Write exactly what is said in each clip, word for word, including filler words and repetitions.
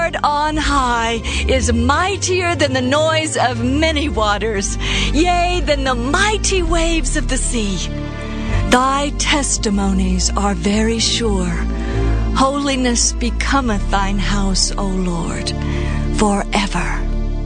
Lord on high is mightier than the noise of many waters, yea, than the mighty waves of the sea. Thy testimonies are very sure. Holiness becometh thine house, O Lord, forever.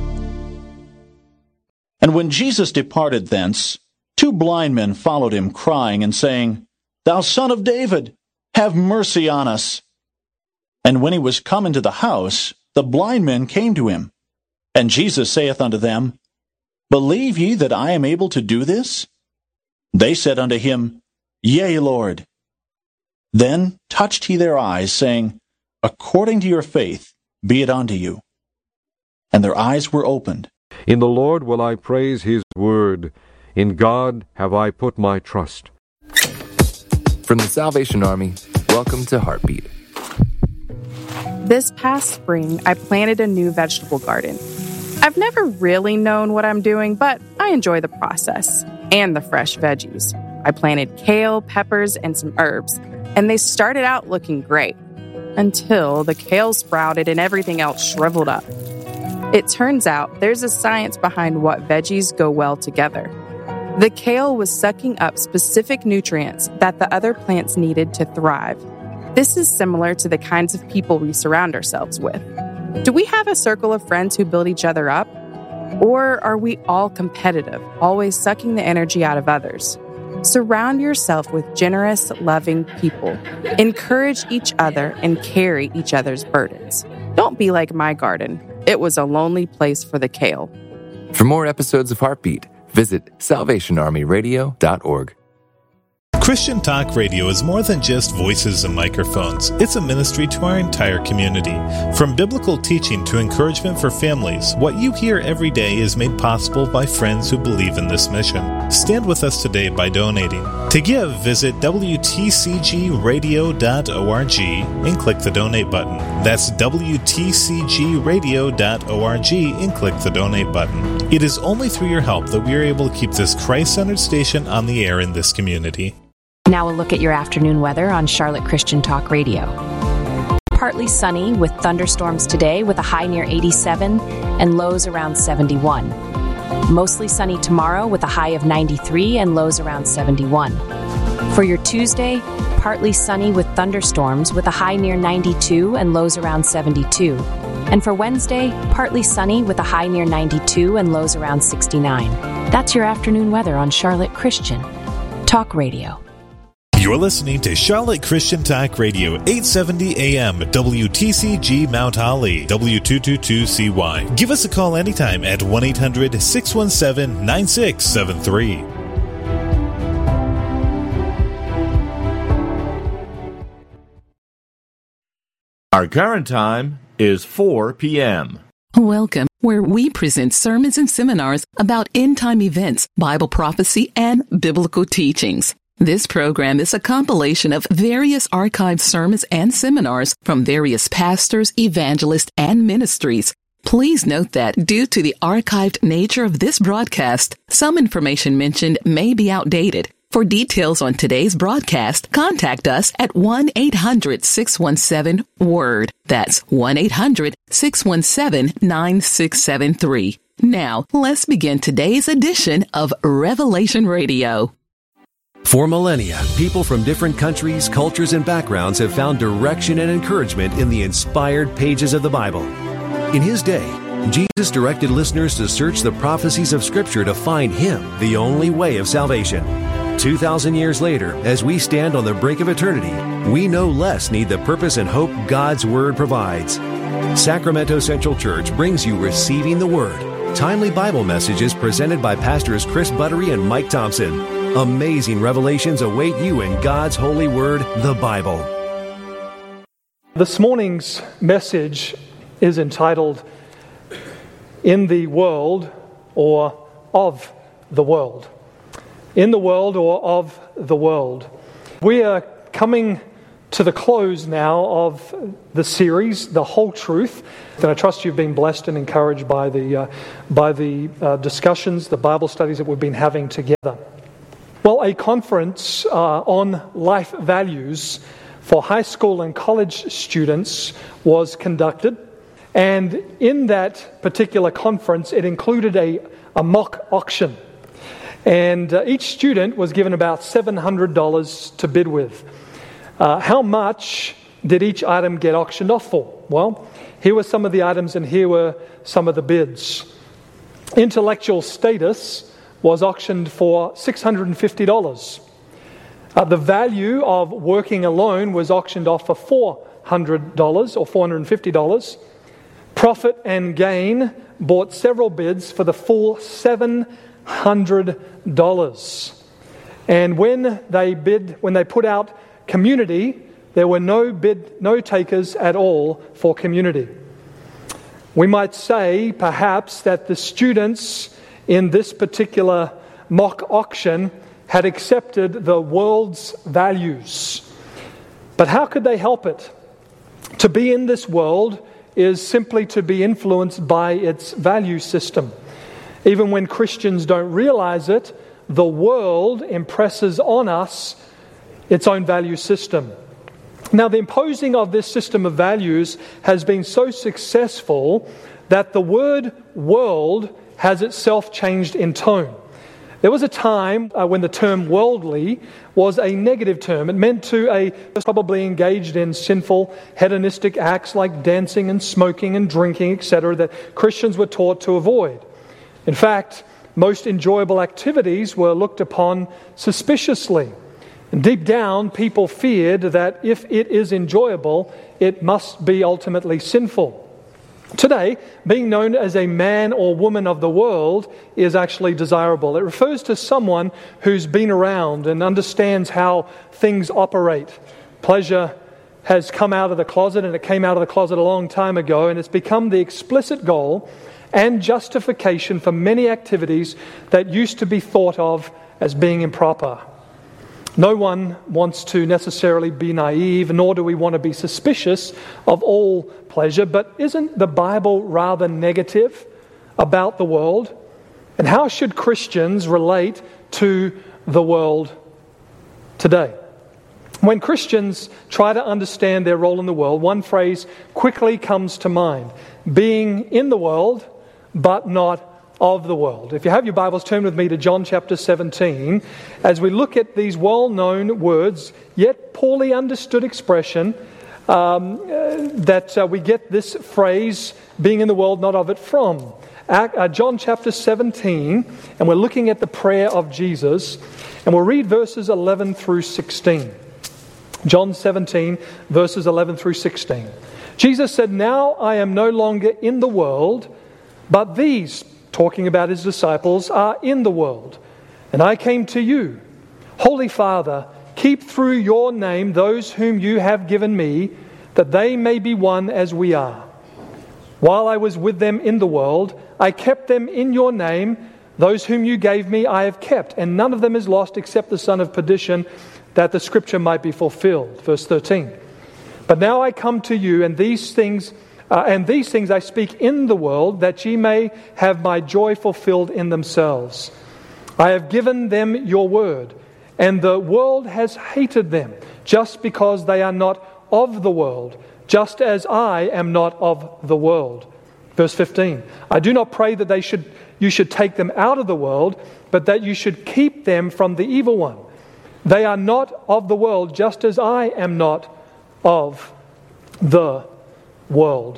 And when Jesus departed thence, two blind men followed him, crying and saying, Thou Son of David, have mercy on us. And when he was come into the house, the blind men came to him. And Jesus saith unto them, Believe ye that I am able to do this? They said unto him, Yea, Lord. Then touched he their eyes, saying, According to your faith be it unto you. And their eyes were opened. In the Lord will I praise his word. In God have I put my trust. From the Salvation Army, welcome to Heartbeat. This past spring, I planted a new vegetable garden. I've never really known what I'm doing, but I enjoy the process and the fresh veggies. I planted kale, peppers, and some herbs, and they started out looking great until the kale sprouted and everything else shriveled up. It turns out there's a science behind what veggies go well together. The kale was sucking up specific nutrients that the other plants needed to thrive. This is similar to the kinds of people we surround ourselves with. Do we have a circle of friends who build each other up? Or are we all competitive, always sucking the energy out of others? Surround yourself with generous, loving people. Encourage each other and carry each other's burdens. Don't be like my garden. It was a lonely place for the kale. For more episodes of Heartbeat, visit salvation army radio dot org. Christian Talk Radio is more than just voices and microphones. It's a ministry to our entire community. From biblical teaching to encouragement for families, what you hear every day is made possible by friends who believe in this mission. Stand with us today by donating. To give, visit w t c g radio dot org and click the donate button. That's w t c g radio dot org and click the donate button. It is only through your help that we are able to keep this Christ-centered station on the air in this community. Now a look at your afternoon weather on Charlotte Christian Talk Radio. Partly sunny with thunderstorms today with a high near eighty-seven and lows around seventy-one. Mostly sunny tomorrow with a high of ninety-three and lows around seventy-one. For your Tuesday, partly sunny with thunderstorms with a high near ninety-two and lows around seventy-two. And for Wednesday, partly sunny with a high near ninety-two and lows around sixty-nine. That's your afternoon weather on Charlotte Christian Talk Radio. You're listening to Charlotte Christian Talk Radio, eight seventy A M, W T C G Mount Holly, W two twenty-two C Y. Give us a call anytime at one eight hundred six one seven nine six seven three. Our current time is four p.m. Welcome, where we present sermons and seminars about end-time events, Bible prophecy, and biblical teachings. This program is a compilation of various archived sermons and seminars from various pastors, evangelists, and ministries. Please note that due to the archived nature of this broadcast, some information mentioned may be outdated. For details on today's broadcast, contact us at one eight hundred six one seven WORD. That's one eight hundred six one seven nine six seven three. Now, let's begin today's edition of Revelation Radio. For millennia, people from different countries, cultures, and backgrounds have found direction and encouragement in the inspired pages of the Bible. In his day, Jesus directed listeners to search the prophecies of Scripture to find Him, the only way of salvation. Two thousand years later, as we stand on the brink of eternity, we no less need the purpose and hope God's Word provides. Sacramento Central Church brings you Receiving the Word, timely Bible messages presented by Pastors Chris Buttery and Mike Thompson. Amazing revelations await you in God's holy word, the Bible. This morning's message is entitled, In the World or Of the World. In the World or Of the World. We are coming to the close now of the series, The Whole Truth. And I trust you've been blessed and encouraged by the, uh, by the uh, discussions, the Bible studies that we've been having together. Well, a conference uh, on life values for high school and college students was conducted, And in that particular conference, it included a, a mock auction. And uh, each student was given about seven hundred dollars to bid with. Uh, how much did each item get auctioned off for? Well, here were some of the items and here were some of the bids. Intellectual status was auctioned for six hundred fifty dollars. Uh, the value of working alone was auctioned off for four hundred dollars or four hundred fifty dollars. Profit and gain bought several bids for the full seven hundred dollars. And when they bid, when they put out community, there were no bid, no takers at all for community. We might say, perhaps, that the students in this particular mock auction had accepted the world's values. But how could they help it? To be in this world is simply to be influenced by its value system. Even when Christians don't realize it, the world impresses on us its own value system. Now, the imposing of this system of values has been so successful that the word world has itself changed in tone. There was a time uh, when the term worldly was a negative term. It meant to a probably engaged in sinful hedonistic acts like dancing and smoking and drinking, et cetera, that Christians were taught to avoid. In fact, most enjoyable activities were looked upon suspiciously. And deep down, people feared that if it is enjoyable, it must be ultimately sinful. Today, being known as a man or woman of the world is actually desirable. It refers to someone who's been around and understands how things operate. Pleasure has come out of the closet, and it came out of the closet a long time ago, and it's become the explicit goal and justification for many activities that used to be thought of as being improper. No one wants to necessarily be naive, nor do we want to be suspicious of all pleasure, but isn't the Bible rather negative about the world? And how should Christians relate to the world today? When Christians try to understand their role in the world, one phrase quickly comes to mind: being in the world, but not of the world. If you have your Bibles, turn with me to John chapter seventeen as we look at these well-known words, yet poorly understood expression, um, uh, that uh, we get this phrase, being in the world, not of it, from. Uh, John chapter seventeen, and we're looking at the prayer of Jesus, and we'll read verses eleven through sixteen. John seventeen, verses eleven through sixteen. Jesus said, "Now I am no longer in the world, but these," talking about his disciples, "are in the world, and I came to you. Holy Father, keep through your name those whom you have given me, that they may be one as we are. While I was with them in the world, I kept them in your name. Those whom you gave me I have kept, and none of them is lost except the son of perdition, that the scripture might be fulfilled." Verse thirteen. "But now I come to you, and these things Uh, and these things I speak in the world, that ye may have my joy fulfilled in themselves. I have given them your word, and the world has hated them, just because they are not of the world, just as I am not of the world." Verse fifteen. "I do not pray that they should you should take them out of the world, but that you should keep them from the evil one. They are not of the world, just as I am not of the world."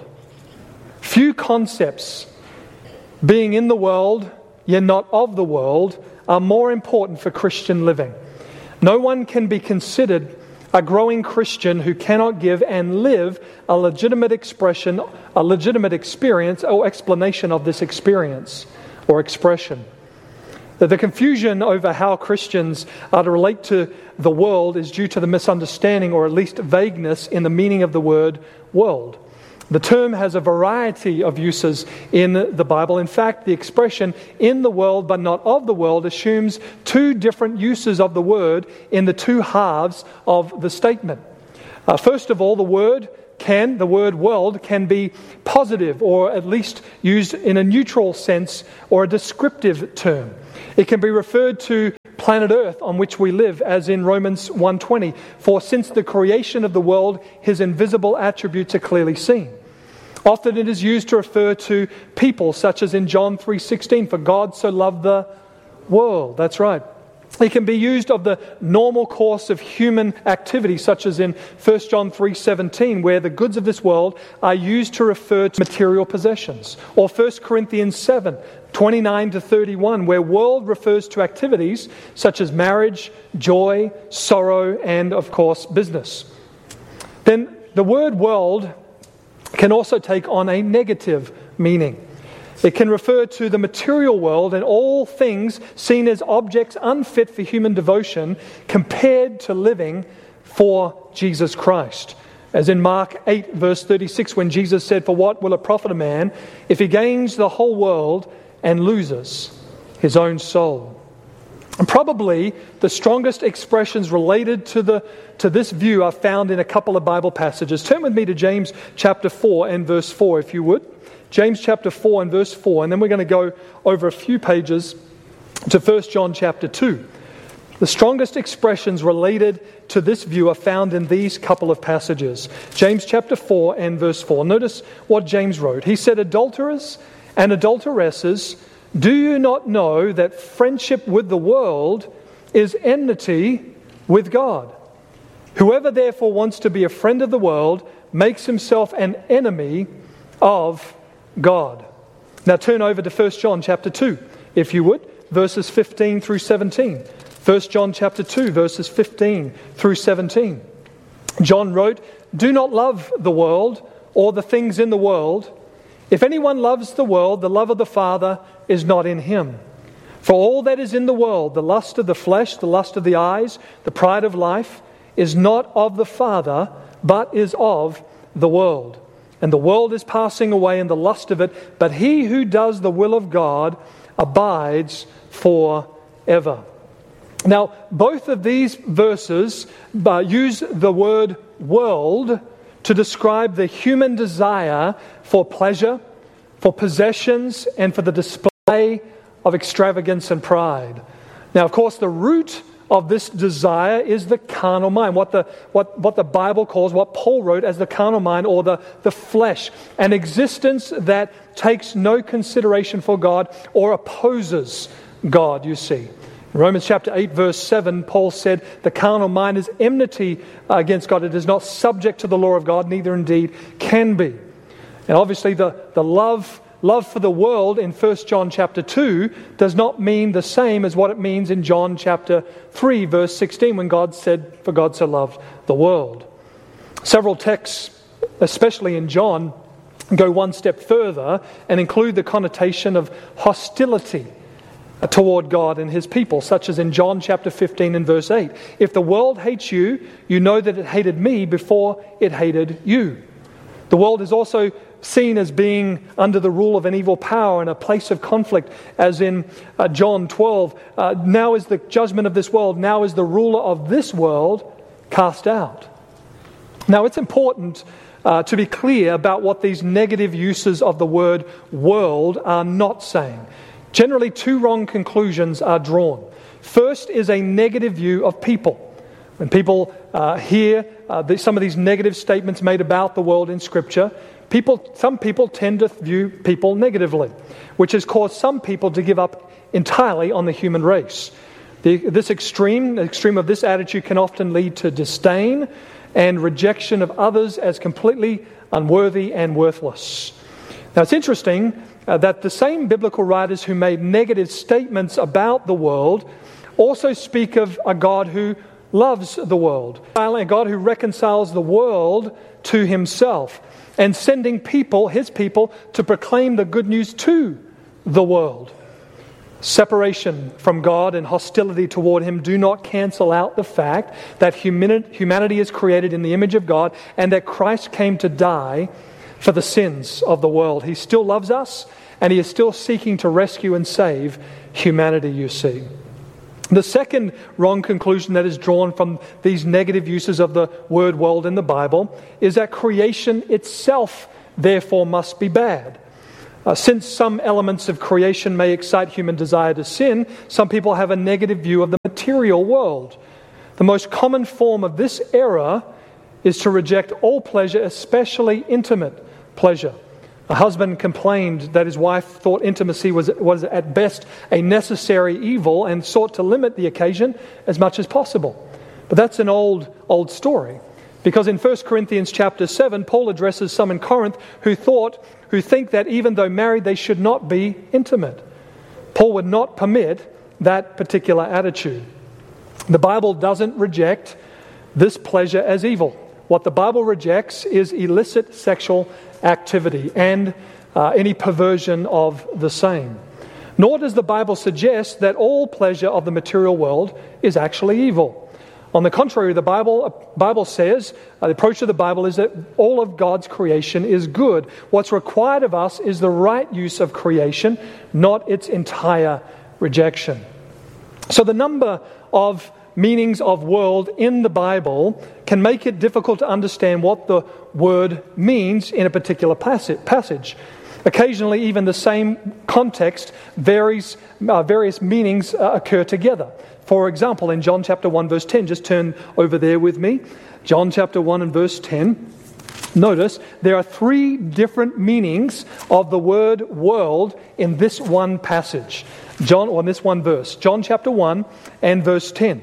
Few concepts, being in the world yet not of the world, are more important for Christian living. No one can be considered a growing Christian who cannot give and live a legitimate expression, a legitimate experience or explanation of this experience or expression. The confusion over how Christians are to relate to the world is due to the misunderstanding, or at least vagueness, in the meaning of the word world. The term has a variety of uses in the Bible. In fact, the expression "in the world but not of the world" assumes two different uses of the word in the two halves of the statement. Uh, first of all, the word can, the word world can be positive, or at least used in a neutral sense or a descriptive term. It can be referred to planet Earth on which we live, as in Romans one twenty, "For since the creation of the world, his invisible attributes are clearly seen." Often it is used to refer to people, such as in John three sixteen, for God so loved the world. That's right. It can be used of the normal course of human activity, such as in First John three seventeen, where the goods of this world are used to refer to material possessions. Or First Corinthians seven twenty-nine to thirty-one, where world refers to activities such as marriage, joy, sorrow, and, of course, business. Then the word world can also take on a negative meaning. It can refer to the material world and all things seen as objects unfit for human devotion compared to living for Jesus Christ. As in Mark eight verse thirty-six, when Jesus said, "For what will it profit a man if he gains the whole world and loses his own soul?" And probably the strongest expressions related to the to this view are found in a couple of Bible passages. Turn with me to James chapter four and verse four, if you would. James chapter four and verse four, and then we're going to go over a few pages to First John chapter two. The strongest expressions related to this view are found in these couple of passages. James chapter four and verse four. Notice what James wrote. He said, "Adulterers and adulteresses, do you not know that friendship with the world is enmity with God? Whoever therefore wants to be a friend of the world makes himself an enemy of God." Now turn over to First John chapter two, if you would, verses fifteen through seventeen. First John chapter two, verses fifteen through seventeen. John wrote, "Do not love the world or the things in the world. If anyone loves the world, the love of the Father is not in him. For all that is in the world, the lust of the flesh, the lust of the eyes, the pride of life, is not of the Father, but is of the world. And the world is passing away and the lust of it, but he who does the will of God abides forever." Now, both of these verses uh, use the word world to describe the human desire for pleasure, for possessions, and for the display of extravagance and pride. Now, of course, the root of this desire is the carnal mind, what the what, what the Bible calls, what Paul wrote as the carnal mind, or the, the flesh, an existence that takes no consideration for God or opposes God, you see. In Romans chapter eight, verse seven, Paul said, "The carnal mind is enmity against God. It is not subject to the law of God, neither indeed can be." And obviously the, the love Love for the world in First John chapter two does not mean the same as what it means in John chapter three, verse sixteen, when God said, "For God so loved the world." Several texts, especially in John, go one step further and include the connotation of hostility toward God and his people, such as in John chapter fifteen and verse eight. "If the world hates you, you know that it hated me before it hated you." The world is also seen as being under the rule of an evil power and a place of conflict, as in uh, John twelve. Uh, now is the judgment of this world, now is the ruler of this world cast out. Now it's important uh, to be clear about what these negative uses of the word world are not saying. Generally, two wrong conclusions are drawn. First is a negative view of people. When people uh, hear uh, the, some of these negative statements made about the world in Scripture, People, some people tend to view people negatively, which has caused some people to give up entirely on the human race. The, this extreme, the extreme of this attitude can often lead to disdain and rejection of others as completely unworthy and worthless. Now it's interesting uh, that the same biblical writers who made negative statements about the world also speak of a God who loves the world, a God who reconciles the world to himself, and sending people, his people, to proclaim the good news to the world. Separation from God and hostility toward him do not cancel out the fact that humanity is created in the image of God and that Christ came to die for the sins of the world. He still loves us, and he is still seeking to rescue and save humanity, you see. The second wrong conclusion that is drawn from these negative uses of the word world in the Bible is that creation itself, therefore, must be bad. Uh, since some elements of creation may excite human desire to sin, some people have a negative view of the material world. The most common form of this error is to reject all pleasure, especially intimate pleasure. A husband complained that his wife thought intimacy was, was at best a necessary evil and sought to limit the occasion as much as possible. But that's an old, old story. Because in First Corinthians chapter seven, Paul addresses some in Corinth who thought, who think that even though married, they should not be intimate. Paul would not permit that particular attitude. The Bible doesn't reject this pleasure as evil. What the Bible rejects is illicit sexual activity and uh, any perversion of the same. Nor does the Bible suggest that all pleasure of the material world is actually evil. On the contrary, the Bible, uh, Bible says, uh, the approach of the Bible is that all of God's creation is good. What's required of us is the right use of creation, not its entire rejection. So the number of meanings of world in the Bible can make it difficult to understand what the word means in a particular passage. Occasionally, even the same context, varies, uh, various meanings uh, occur together. For example, in John chapter one, verse ten, just turn over there with me. John chapter one and verse ten. Notice there are three different meanings of the word world in this one passage. John, or in this one verse. John chapter one and verse ten.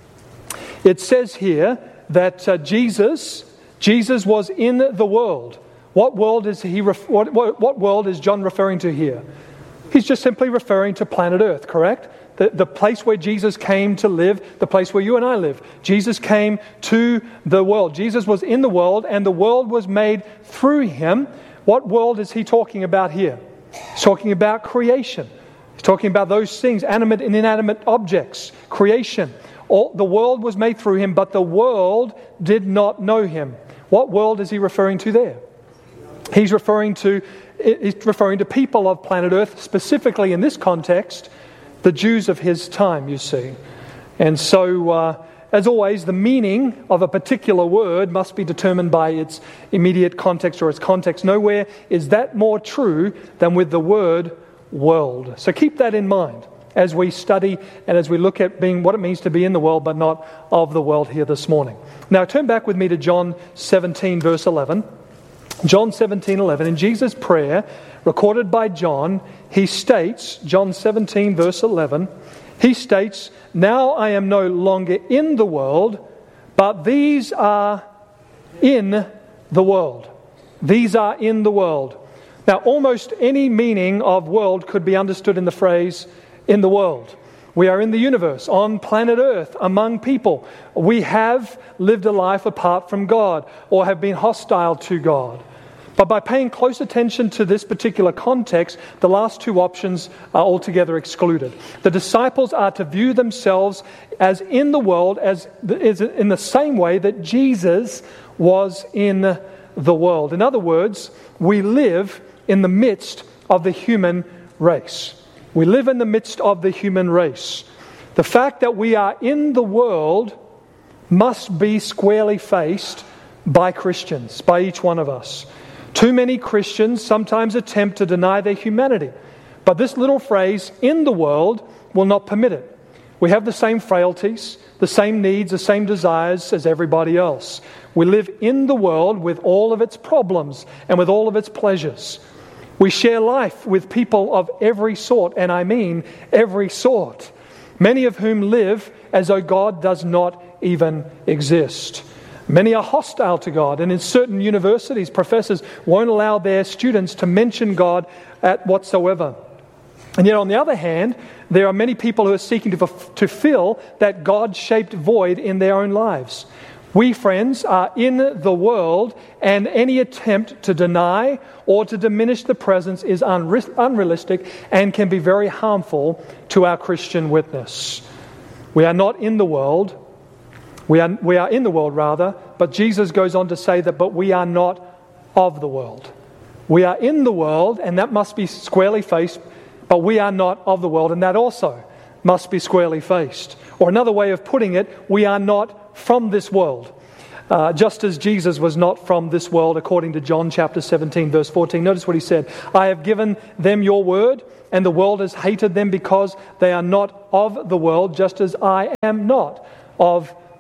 It says here that uh, Jesus, Jesus was in the world. What world is he? Ref- what, what, what world is John referring to here? He's just simply referring to planet Earth, correct? The, the place where Jesus came to live, the place where you and I live. Jesus came to the world. Jesus was in the world, and the world was made through him. What world is he talking about here? He's talking about creation. He's talking about those things, animate and inanimate objects, creation. All, the world was made through him, but the world did not know him. What world is he referring to there? He's referring to he's referring to people of planet Earth, specifically in this context, the Jews of his time, you see. And so, uh, as always, the meaning of a particular word must be determined by its immediate context or its context. Nowhere is that more true than with the word world. So keep that in mind as we study and as we look at being what it means to be in the world but not of the world here this morning. Now turn back with me to John seventeen, verse eleven. John seventeen, eleven. In Jesus' prayer, recorded by John, he states, John seventeen, verse eleven, he states, "Now I am no longer in the world, but these are in the world." These are in the world. Now, almost any meaning of world could be understood in the phrase, in the world. We are in the universe, on planet Earth, among people. We have lived a life apart from God or have been hostile to God. But by paying close attention to this particular context, the last two options are altogether excluded. The disciples are to view themselves as in the world, as in the same way that Jesus was in the world. In other words, we live in the midst of the human race. We live in the midst of the human race. The fact that we are in the world must be squarely faced by Christians, by each one of us. Too many Christians sometimes attempt to deny their humanity, but this little phrase, in the world, will not permit it. We have the same frailties, the same needs, the same desires as everybody else. We live in the world with all of its problems and with all of its pleasures. We share life with people of every sort, and I mean every sort, many of whom live as though God does not even exist. Many are hostile to God, and in certain universities, professors won't allow their students to mention God at whatsoever. And yet, on the other hand, there are many people who are seeking to, to fill that God-shaped void in their own lives. We, friends, are in the world, and any attempt to deny or to diminish the presence is unre- unrealistic and can be very harmful to our Christian witness. We are not in the world. We are, we are in the world, rather, but Jesus goes on to say that, but we are not of the world. We are in the world, and that must be squarely faced, but we are not of the world, and that also must be squarely faced. Or another way of putting it, we are not from this world. Uh, just as Jesus was not from this world, according to John chapter seventeen, verse fourteen. Notice what he said. "I have given them your word, and the world has hated them because they are not of the world, just as I am not of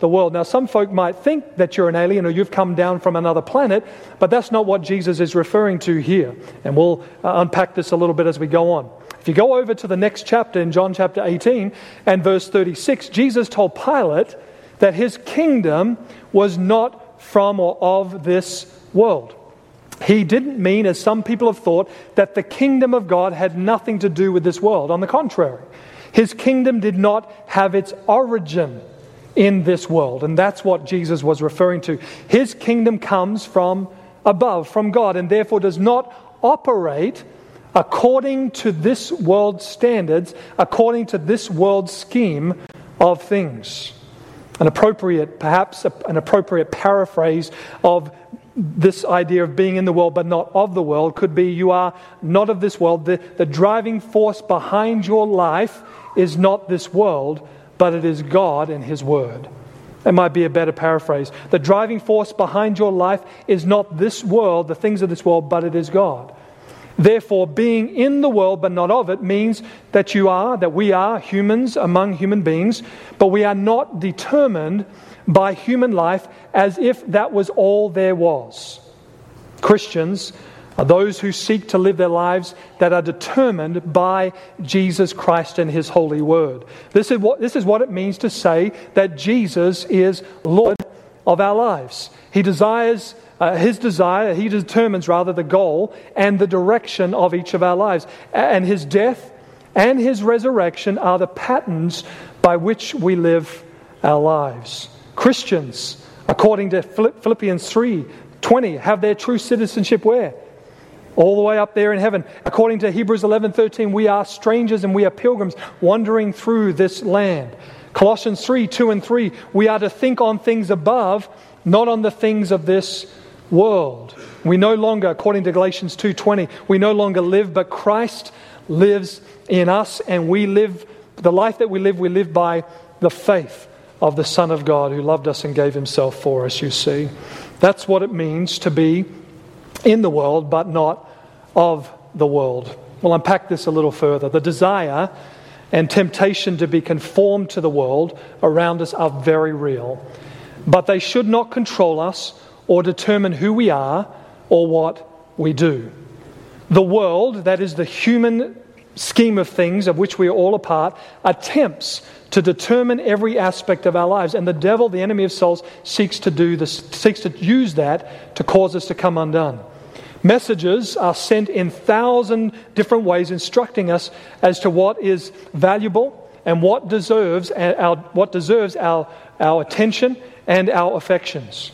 the world. Now, some folk might think that you're an alien or you've come down from another planet, but that's not what Jesus is referring to here. And we'll uh, unpack this a little bit as we go on. If you go over to the next chapter in John chapter eighteen and verse thirty-six, Jesus told Pilate that his kingdom was not from or of this world. He didn't mean, as some people have thought, that the kingdom of God had nothing to do with this world. On the contrary, his kingdom did not have its origin in this world. And that's what Jesus was referring to. His kingdom comes from above, from God, and therefore does not operate according to this world's standards, according to this world's scheme of things. An appropriate, perhaps an appropriate paraphrase of this idea of being in the world but not of the world could be, you are not of this world. The, the driving force behind your life is not this world, but it is God and His Word. That might be a better paraphrase. The driving force behind your life is not this world, the things of this world, but it is God. Therefore, being in the world but not of it means that you are, that we are humans among human beings, but we are not determined by human life as if that was all there was. Christians are those who seek to live their lives that are determined by Jesus Christ and His holy word. This is what, this is what it means to say that Jesus is Lord of our lives. He desires, uh, His desire, He determines rather the goal and the direction of each of our lives. And His death and His resurrection are the patterns by which we live our lives. Christians, according to Philippians three twenty, have their true citizenship where? All the way up there in heaven. According to Hebrews eleven thirteen, we are strangers and we are pilgrims wandering through this land. Colossians three two and three, we are to think on things above, not on the things of this world. We no longer, according to Galatians two twenty, we no longer live, but Christ lives in us, and we live, the life that we live, we live by the faith of the Son of God who loved us and gave Himself for us, you see. That's what it means to be in the world, but not of the world. We'll unpack this a little further. The desire and temptation to be conformed to the world around us are very real, but they should not control us or determine who we are or what we do. The world, that is the human scheme of things of which we are all a part, attempts to determine every aspect of our lives, and the devil, the enemy of souls, seeks to do this, seeks to use that to cause us to come undone. Messages are sent in thousand different ways, instructing us as to what is valuable and what deserves our what deserves our our attention and our affections.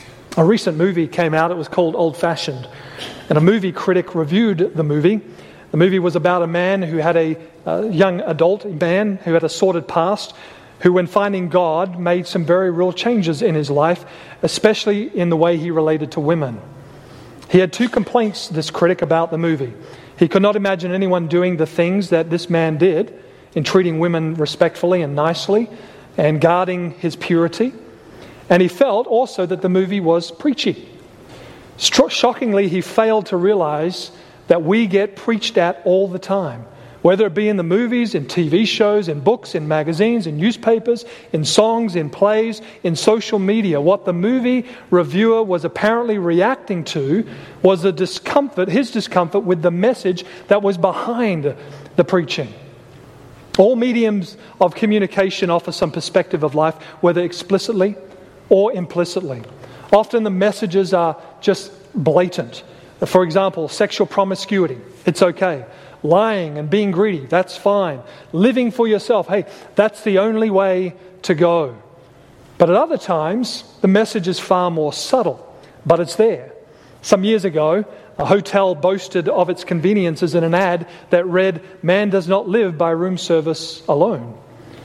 A recent movie came out. It was called Old Fashioned, and a movie critic reviewed the movie. The movie was about a man who had a, a young adult man who had a sordid past, who, when finding God, made some very real changes in his life, especially in the way he related to women. He had two complaints, this critic, about the movie. He could not imagine anyone doing the things that this man did in treating women respectfully and nicely and guarding his purity. And he felt also that the movie was preachy. Shockingly, he failed to realize that we get preached at all the time, whether it be in the movies, in T V shows, in books, in magazines, in newspapers, in songs, in plays, in social media. What the movie reviewer was apparently reacting to was the discomfort, his discomfort with the message that was behind the preaching. All mediums of communication offer some perspective of life, whether explicitly or implicitly. Often the messages are just blatant. For example, sexual promiscuity, it's okay. Lying and being greedy, that's fine. Living for yourself, hey, that's the only way to go. But at other times, the message is far more subtle, but it's there. Some years ago, a hotel boasted of its conveniences in an ad that read, "Man does not live by room service alone."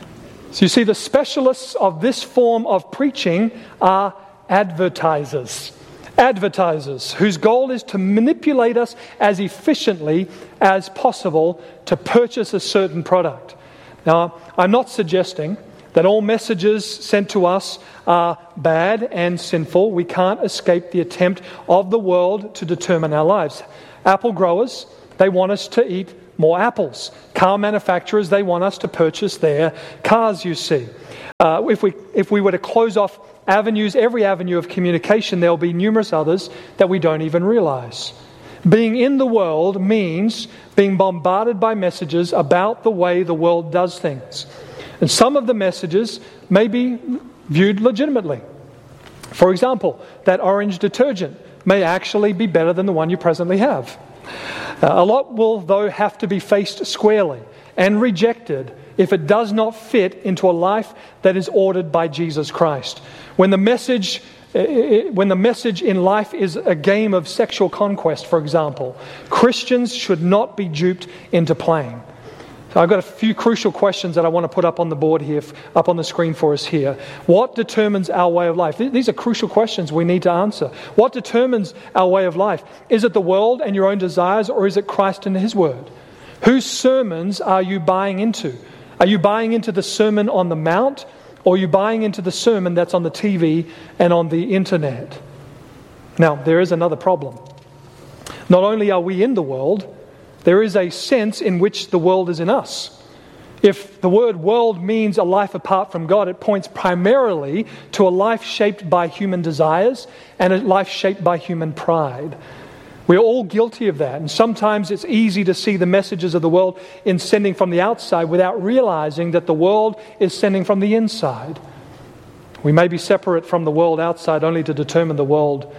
So you see, the specialists of this form of preaching are advertisers. Advertisers whose goal is to manipulate us as efficiently as possible to purchase a certain product. Now, I'm not suggesting that all messages sent to us are bad and sinful. We can't escape the attempt of the world to determine our lives. Apple growers, they want us to eat more apples. Car manufacturers, they want us to purchase their cars, you see. Uh, if we if we were to close off avenues, every avenue of communication, there will be numerous others that we don't even realize. Being in the world means being bombarded by messages about the way the world does things. And some of the messages may be viewed legitimately. For example, that orange detergent may actually be better than the one you presently have. Uh, a lot will, though, have to be faced squarely and rejected if it does not fit into a life that is ordered by Jesus Christ. When the message, when the message in life is a game of sexual conquest, for example, Christians should not be duped into playing. So I've got a few crucial questions that I want to put up on the board here, up on the screen for us here. What determines our way of life? These are crucial questions we need to answer. What determines our way of life? Is it the world and your own desires, or is it Christ and His Word? Whose sermons are you buying into? Are you buying into the Sermon on the Mount, or are you buying into the sermon that's on the T V and on the internet? Now, there is another problem. Not only are we in the world, there is a sense in which the world is in us. If the word world means a life apart from God, it points primarily to a life shaped by human desires and a life shaped by human pride. We're all guilty of that, and sometimes it's easy to see the messages of the world in sending from the outside without realizing that the world is sending from the inside. We may be separate from the world outside only to determine the world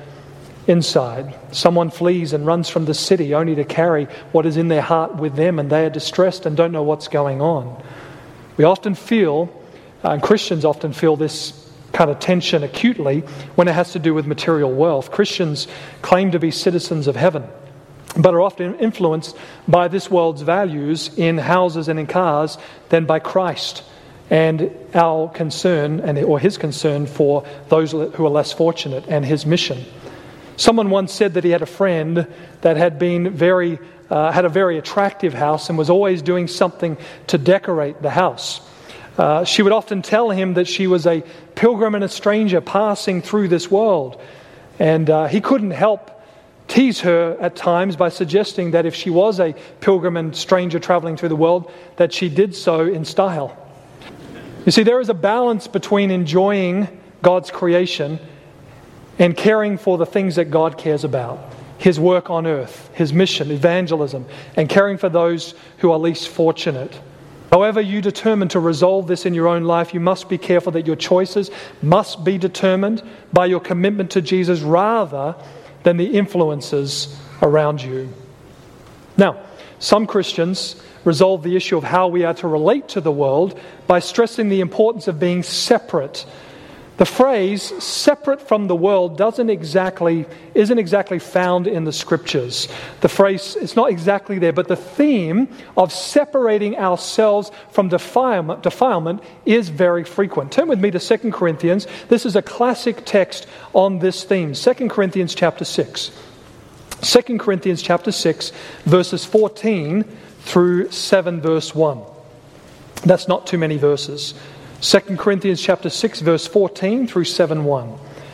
inside. Someone flees and runs from the city only to carry what is in their heart with them, and they are distressed and don't know what's going on. We often feel, uh, and Christians often feel this kind of tension acutely when it has to do with material wealth. Christians claim to be citizens of heaven, but are often influenced by this world's values in houses and in cars than by Christ and our concern, and or His concern for those who are less fortunate, and His mission. Someone once said that he had a friend that had been very uh, had a very attractive house and was always doing something to decorate the house. Uh, she would often tell him that she was a pilgrim and a stranger passing through this world. And uh, he couldn't help tease her at times by suggesting that if she was a pilgrim and stranger traveling through the world, that she did so in style. You see, there is a balance between enjoying God's creation and caring for the things that God cares about. His work on earth, His mission, evangelism, and caring for those who are least fortunate. However you determine to resolve this in your own life, you must be careful that your choices must be determined by your commitment to Jesus rather than the influences around you. Now, some Christians resolve the issue of how we are to relate to the world by stressing the importance of being separate. The phrase "separate from the world" doesn't exactly isn't exactly found in the Scriptures. The phrase it's not exactly there, but the theme of separating ourselves from defilement, defilement is very frequent. Turn with me to Second Corinthians. This is a classic text on this theme. Second Corinthians chapter six. Second Corinthians chapter six, verses fourteen through seven, verse one. That's not too many verses. Second Corinthians chapter six, verse fourteen through seven one.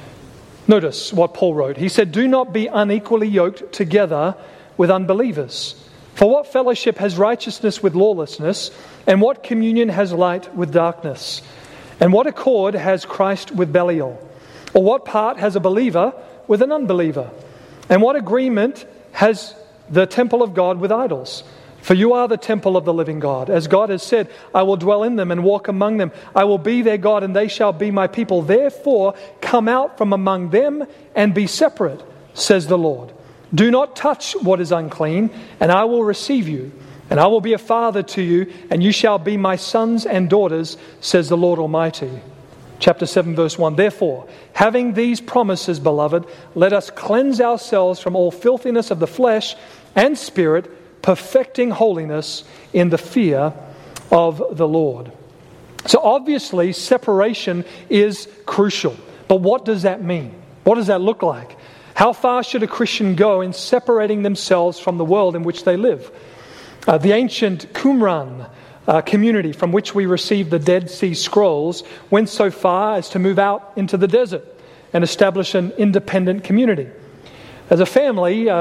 Notice what Paul wrote. He said, "Do not be unequally yoked together with unbelievers. For what fellowship has righteousness with lawlessness? And what communion has light with darkness? And what accord has Christ with Belial? Or what part has a believer with an unbeliever? And what agreement has the temple of God with idols? For you are the temple of the living God. As God has said, I will dwell in them and walk among them. I will be their God and they shall be my people. Therefore, come out from among them and be separate, says the Lord. Do not touch what is unclean, and I will receive you. And I will be a father to you, and you shall be my sons and daughters, says the Lord Almighty." Chapter seven, verse one. "Therefore, having these promises, beloved, let us cleanse ourselves from all filthiness of the flesh and spirit, perfecting holiness in the fear of the Lord." So obviously, separation is crucial. But what does that mean? What does that look like? How far should a Christian go in separating themselves from the world in which they live? Uh, the ancient Qumran uh, community from which we received the Dead Sea Scrolls went so far as to move out into the desert and establish an independent community. As a family, uh,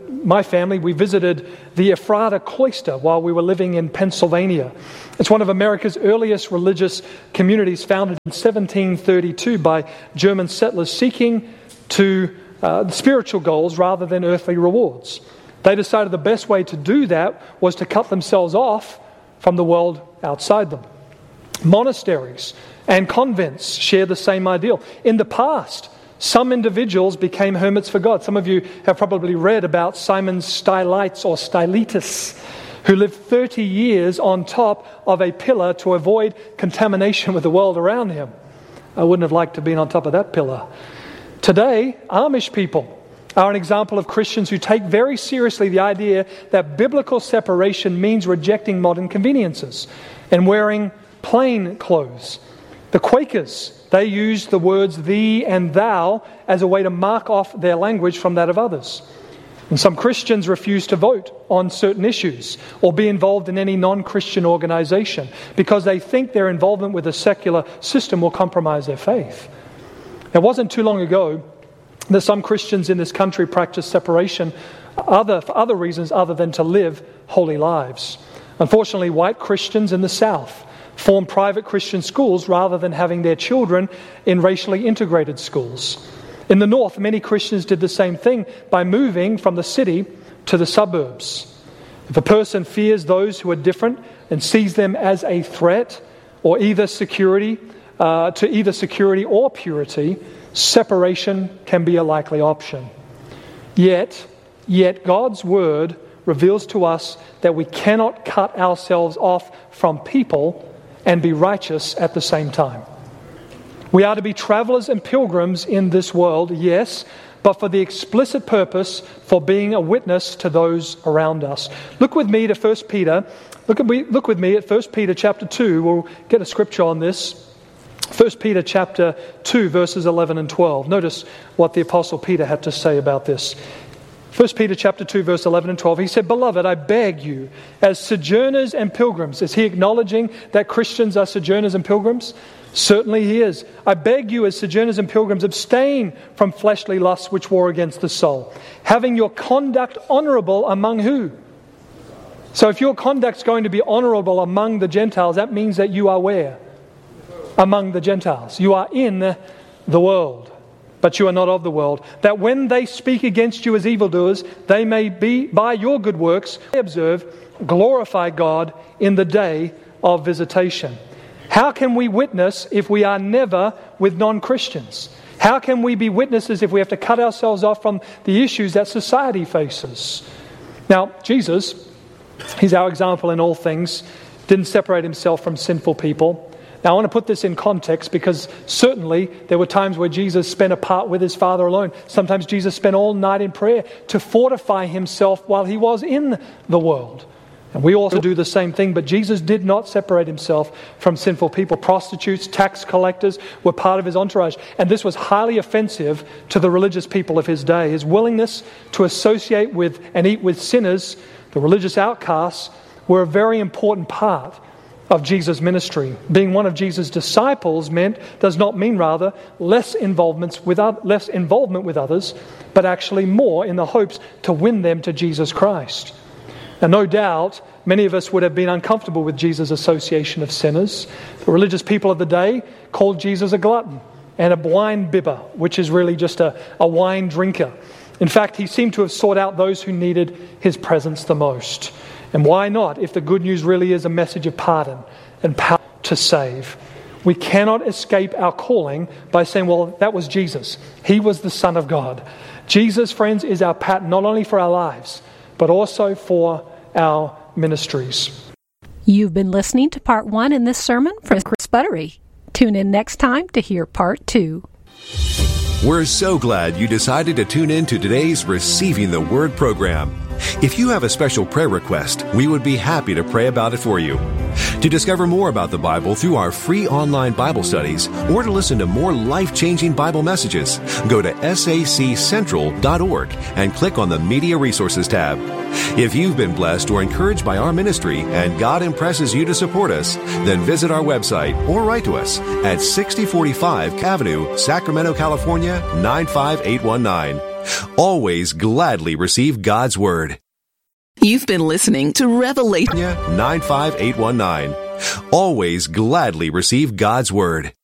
my family, we visited the Ephrata Cloister while we were living in Pennsylvania. It's one of America's earliest religious communities, founded in seventeen thirty-two by German settlers seeking to uh, spiritual goals rather than earthly rewards. They decided the best way to do that was to cut themselves off from the world outside them. Monasteries and convents share the same ideal. In the past, some individuals became hermits for God. Some of you have probably read about Simon Stylites or Stylites, who lived thirty years on top of a pillar to avoid contamination with the world around him. I wouldn't have liked to be on top of that pillar. Today, Amish people are an example of Christians who take very seriously the idea that biblical separation means rejecting modern conveniences and wearing plain clothes. The Quakers, they used the words thee and thou as a way to mark off their language from that of others. And some Christians refuse to vote on certain issues or be involved in any non-Christian organization because they think their involvement with a secular system will compromise their faith. It wasn't too long ago that some Christians in this country practice separation other, for other reasons other than to live holy lives. Unfortunately, white Christians in the South form private Christian schools rather than having their children in racially integrated schools. In the North, many Christians did the same thing by moving from the city to the suburbs. If a person fears those who are different and sees them as a threat or either security uh, to either security or purity, separation can be a likely option. Yet, yet God's word reveals to us that we cannot cut ourselves off from people and be righteous at the same time. We are to be travelers and pilgrims in this world, yes, but for the explicit purpose for being a witness to those around us. Look with me to First Peter. Look at me, look with me at First Peter chapter two. We'll get a scripture on this. First Peter chapter two, verses eleven and twelve. Notice what the Apostle Peter had to say about this. First Peter chapter two, verse eleven and twelve, he said, "Beloved, I beg you, as sojourners and pilgrims." Is he acknowledging that Christians are sojourners and pilgrims? Certainly he is. "I beg you, as sojourners and pilgrims, abstain from fleshly lusts which war against the soul, having your conduct honorable among who?" So if your conduct's going to be honorable among the Gentiles, that means that you are where? Among the Gentiles. You are in the world, but you are not of the world. That when they speak against you as evildoers, they may be, by your good works, they observe, glorify God in the day of visitation. How can we witness if we are never with non-Christians? How can we be witnesses if we have to cut ourselves off from the issues that society faces? Now, Jesus, he's our example in all things, didn't separate himself from sinful people. Now, I want to put this in context because certainly there were times where Jesus spent apart with his Father alone. Sometimes Jesus spent all night in prayer to fortify himself while he was in the world. And we also do the same thing, but Jesus did not separate himself from sinful people. Prostitutes, tax collectors were part of his entourage. And this was highly offensive to the religious people of his day. His willingness to associate with and eat with sinners, the religious outcasts, were a very important part of Jesus' ministry. Being one of Jesus' disciples meant, does not mean rather, less involvement with, less involvement with others, but actually more in the hopes to win them to Jesus Christ. And no doubt, many of us would have been uncomfortable with Jesus' association of sinners. The religious people of the day called Jesus a glutton and a wine bibber, which is really just a, a wine drinker. In fact, he seemed to have sought out those who needed his presence the most. And why not, if the good news really is a message of pardon and power to save? We cannot escape our calling by saying, well, that was Jesus. He was the Son of God. Jesus, friends, is our pattern not only for our lives, but also for our ministries. You've been listening to part one in this sermon from Chris Buttery. Tune in next time to hear part two. We're so glad you decided to tune in to today's Receiving the Word program. If you have a special prayer request, we would be happy to pray about it for you. To discover more about the Bible through our free online Bible studies or to listen to more life-changing Bible messages, go to S A C central dot org and click on the Media Resources tab. If you've been blessed or encouraged by our ministry and God impresses you to support us, then visit our website or write to us at sixty forty-five Avenue, Sacramento, California, nine five eight one nine. Always gladly receive God's Word. You've been listening to Revelation nine five eight one nine. Always gladly receive God's Word.